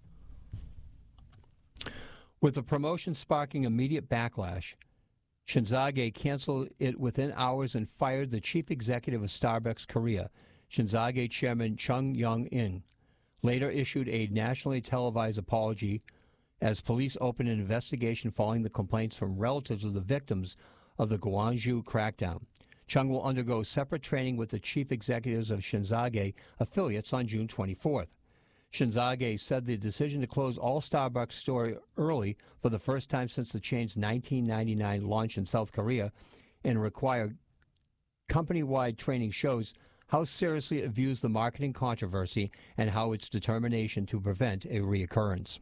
With the promotion sparking immediate backlash, Shinsegae canceled it within hours and fired the chief executive of Starbucks Korea. Shinsegae chairman Chung Young-in later issued a nationally televised apology as police opened an investigation following the complaints from relatives of the victims of the Gwangju crackdown. Chung will undergo separate training with the chief executives of Shinsegae affiliates on June 24th. Shinsegae said the decision to close all Starbucks stores early for the first time since the chain's 1999 launch in South Korea and require company-wide training shows how seriously it views the marketing controversy and how its determination to prevent a reoccurrence.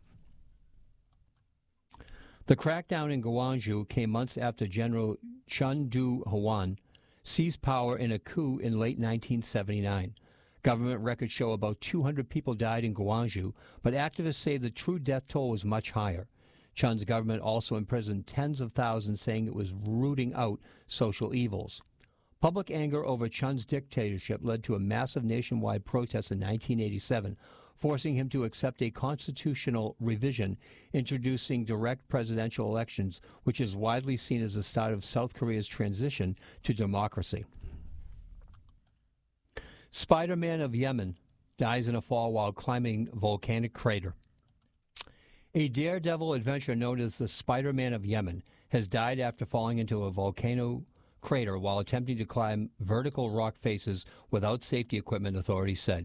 The crackdown in Gwangju came months after General Chun Doo-hwan seized power in a coup in late 1979. Government records show about 200 people died in Gwangju, but activists say the true death toll was much higher. Chun's government also imprisoned tens of thousands, saying it was rooting out social evils. Public anger over Chun's dictatorship led to a massive nationwide protest in 1987, forcing him to accept a constitutional revision introducing direct presidential elections, which is widely seen as the start of South Korea's transition to democracy. Spider-Man of Yemen dies in a fall while climbing volcanic crater. A daredevil adventurer known as the Spider-Man of Yemen has died after falling into a volcano crater while attempting to climb vertical rock faces without safety equipment, authorities said.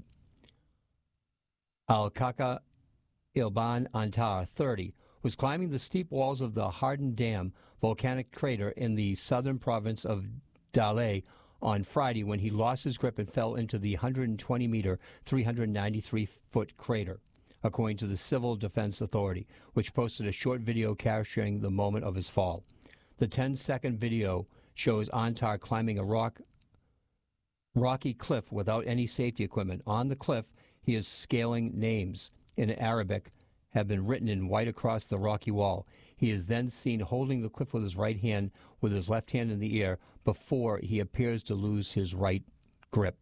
Al-Kaka Ilban Antar, 30, was climbing the steep walls of the Hardin Dam volcanic crater in the southern province of Dalay on Friday when he lost his grip and fell into the 120-meter, 393-foot crater, according to the Civil Defense Authority, which posted a short video capturing the moment of his fall. The 10-second video shows Antar climbing a rocky cliff without any safety equipment. On the cliff, he is scaling. Names in Arabic have been written in white across the rocky wall. He is then seen holding the cliff with his right hand, with his left hand in the air, before he appears to lose his right grip.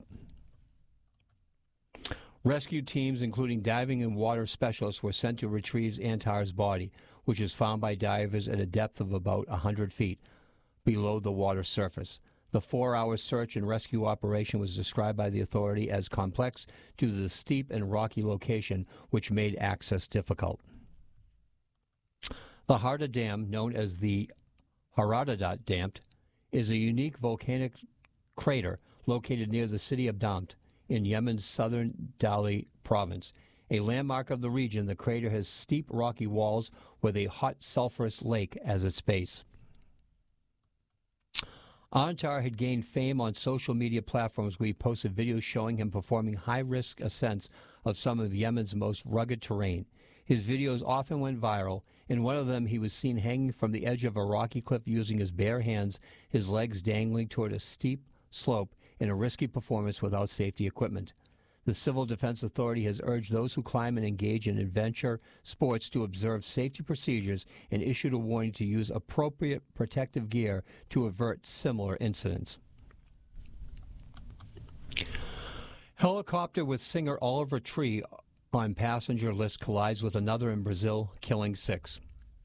Rescue teams, including diving and water specialists, were sent to retrieve Antar's body, which was found by divers at a depth of about 100 feet below the water surface. The 4-hour search and rescue operation was described by the authority as complex due to the steep and rocky location, which made access difficult. The Harda Dam, known as the Haradat Dam, is a unique volcanic crater located near the city of Damt in Yemen's southern Dali province. A landmark of the region, the crater has steep rocky walls with a hot sulfurous lake as its base. Antar had gained fame on social media platforms where he posted videos showing him performing high-risk ascents of some of Yemen's most rugged terrain. His videos often went viral, In one of them, he was seen hanging from the edge of a rocky cliff using his bare hands, his legs dangling toward a steep slope in a risky performance without safety equipment. The Civil Defense Authority has urged those who climb and engage in adventure sports to observe safety procedures and issued a warning to use appropriate protective gear to avert similar incidents. Helicopter with singer Oliver Tree on passenger list collides with another in Brazil, killing 6.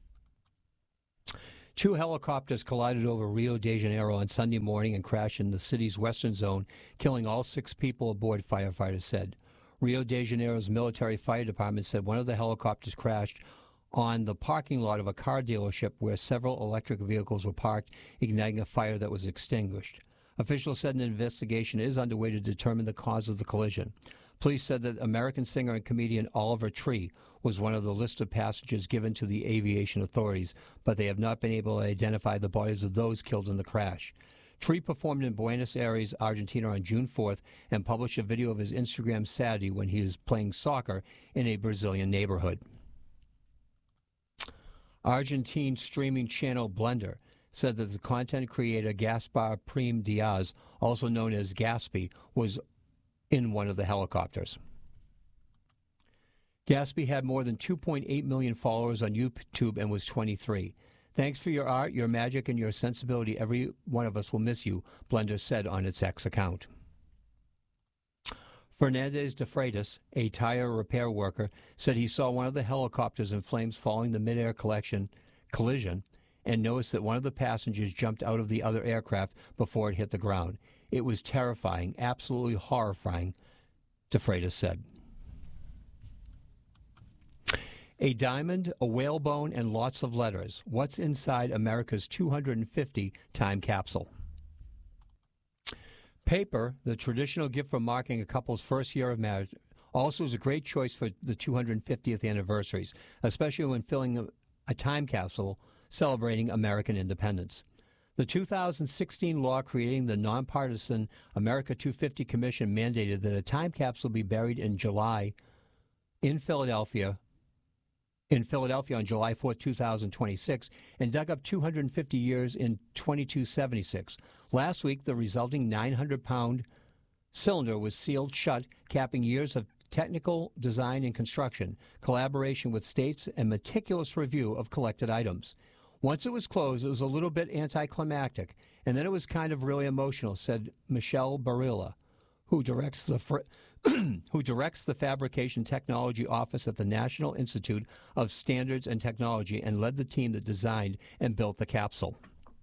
2 helicopters collided over Rio de Janeiro on Sunday morning and crashed in the city's western zone, killing all 6 people aboard, firefighters said. Rio de Janeiro's military fire department said one of the helicopters crashed on the parking lot of a car dealership where several electric vehicles were parked, igniting a fire that was extinguished. Officials said an investigation is underway to determine the cause of the collision. Police said that American singer and comedian Oliver Tree was one of the list of passengers given to the aviation authorities, but they have not been able to identify the bodies of those killed in the crash. Tree performed in Buenos Aires, Argentina on June 4th and published a video of his Instagram Saturday when he was playing soccer in a Brazilian neighborhood. Argentine streaming channel Blender said that the content creator Gaspar Prime Diaz, also known as Gaspy, was in one of the helicopters. Gaspy had more than 2.8 million followers on YouTube and was 23. Thanks for your art, your magic, and your sensibility. Every one of us will miss you, Blender said on its X account. Fernandez de Freitas, a tire repair worker, said he saw one of the helicopters in flames following the mid-air collision and noticed that one of the passengers jumped out of the other aircraft before it hit the ground. It was terrifying, absolutely horrifying, de Freitas said. A diamond, a whalebone, and lots of letters. What's inside America's 250 time capsule? Paper, the traditional gift for marking a couple's first year of marriage, also is a great choice for the 250th anniversaries, especially when filling a time capsule celebrating American independence. The 2016 law creating the nonpartisan America 250 Commission mandated that a time capsule be buried in July in Philadelphia on July 4, 2026, and dug up 250 years in 2276. Last week, the resulting 900-pound cylinder was sealed shut, capping years of technical design and construction, collaboration with states, and meticulous review of collected items. Once it was closed, it was a little bit anticlimactic, and then it was kind of really emotional, said Michelle Barilla, who directs the Fabrication Technology Office at the National Institute of Standards and Technology and led the team that designed and built the capsule.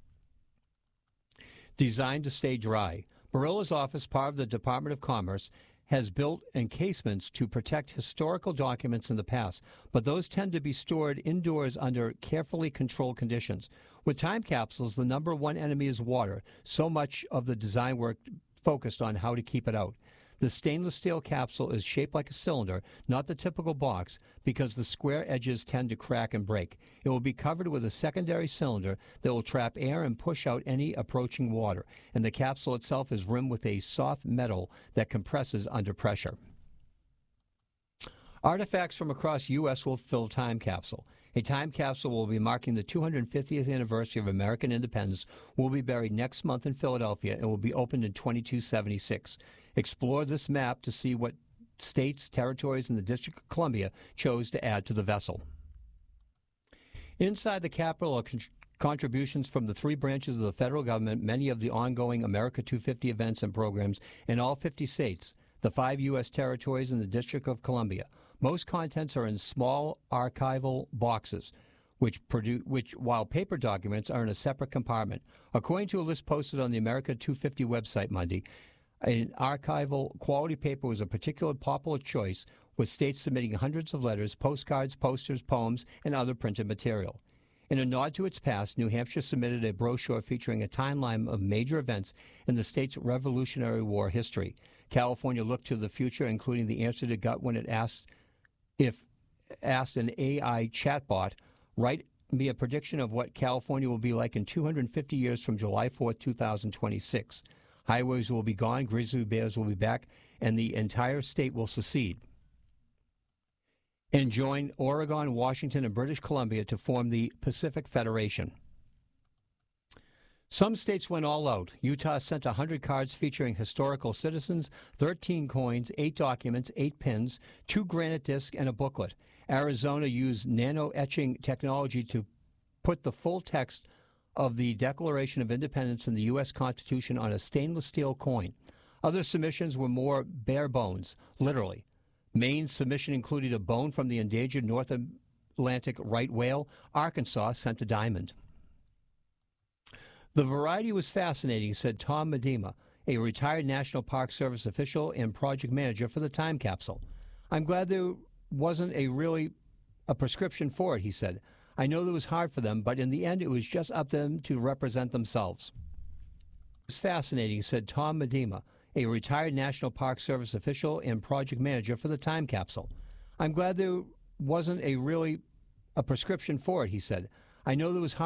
Designed to stay dry, Barilla's office, part of the Department of Commerce, has built encasements to protect historical documents in the past, but those tend to be stored indoors under carefully controlled conditions. With time capsules, the number one enemy is water. So much of the design work focused on how to keep it out. The stainless steel capsule is shaped like a cylinder, not the typical box, because the square edges tend to crack and break. It will be covered with a secondary cylinder that will trap air and push out any approaching water, and the capsule itself is rimmed with a soft metal that compresses under pressure. Artifacts from across U.S. will fill time capsule. A time capsule will be marking the 250th anniversary of American independence, will be buried next month in Philadelphia, and will be opened in 2276. Explore this map to see what states, territories, and the District of Columbia chose to add to the vessel. Inside the Capitol are contributions from the 3 branches of the federal government, many of the ongoing America 250 events and programs in all 50 states, the 5 U.S. territories, and the District of Columbia. Most contents are in small archival boxes, which while paper documents are in a separate compartment. According to a list posted on the America 250 website Monday, an archival quality paper was a particularly popular choice, with states submitting hundreds of letters, postcards, posters, poems, and other printed material. In a nod to its past, New Hampshire submitted a brochure featuring a timeline of major events in the state's Revolutionary War history. California looked to the future, including the answer to gut when it asked an AI chatbot, write me a prediction of what California will be like in 250 years from July 4th, 2026. Highways will be gone, grizzly bears will be back, and the entire state will secede. and joined Oregon, Washington, and British Columbia to form the Pacific Federation. Some states went all out. Utah sent 100 cards featuring historical citizens, 13 coins, 8 documents, 8 pins, 2 granite discs, and a booklet. Arizona used nano-etching technology to put the full text of the Declaration of Independence and the U.S. Constitution on a stainless steel coin. Other submissions were more bare bones, literally. Maine's submission included a bone from the endangered North Atlantic right whale. Arkansas sent a diamond. The variety was fascinating, said Tom Medema, a retired National Park Service official and project manager for the time capsule. I'm glad there wasn't a prescription for it, he said. I know that it was hard for them, but in the end it was just up to them to represent themselves. It was fascinating, said Tom Medema, a retired National Park Service official and project manager for the time capsule. I'm glad there wasn't a prescription for it, he said. I know that it was hard